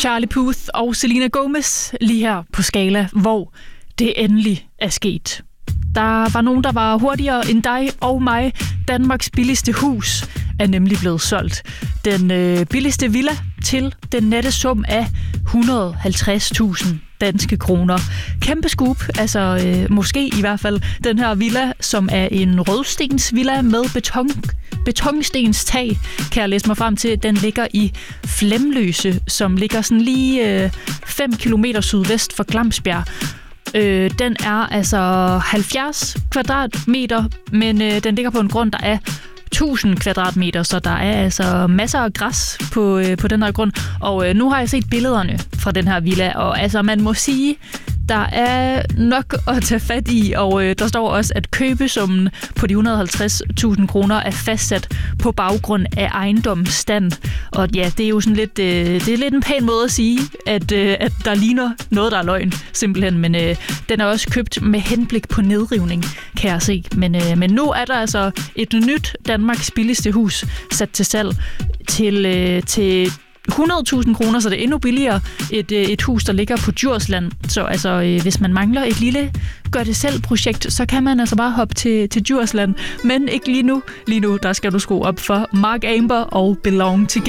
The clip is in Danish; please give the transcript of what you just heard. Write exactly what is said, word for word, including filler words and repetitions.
Charlie Puth og Selena Gomez lige her på Skala, hvor det endelig er sket. Der var nogen, der var hurtigere end dig og mig. Danmarks billigste hus er nemlig blevet solgt. Den øh, billigste villa til den nette sum af et hundrede og halvtreds tusind danske kroner. Kæmpe scoop, altså øh, måske i hvert fald den her villa, som er en rødstensvilla med beton, betonstens tag, kan jeg læse mig frem til. Den ligger i Flemløse, som ligger sådan lige fem øh, kilometer sydvest for Glamsbjerg. Øh, den er altså halvfjerds kvadratmeter, men øh, den ligger på en grund, der er tusind kvadratmeter, så der er altså masser af græs på, øh, på den her grund. Og øh, nu har jeg set billederne fra den her villa, og altså man må sige, der er nok at tage fat i, og øh, der står også, at købesummen på de et hundrede og halvtreds tusind kroner er fastsat på baggrund af ejendommens stand. Og ja, det er jo sådan lidt, øh, det er lidt en pæn måde at sige, at, øh, at der ligner noget, der er løgn, simpelthen. Men øh, den er også købt med henblik på nedrivning, kan jeg se. Men, øh, men nu er der altså et nyt Danmarks billigste hus sat til salg til, øh, til hundrede tusind kroner, så det er endnu billigere et, et hus, der ligger på Djursland. Så altså, øh, hvis man mangler et lille gør-det-selv-projekt, så kan man altså bare hoppe til, til Djursland. Men ikke lige nu. Lige nu, der skal du skrue op for Mark Amber og Belong Together.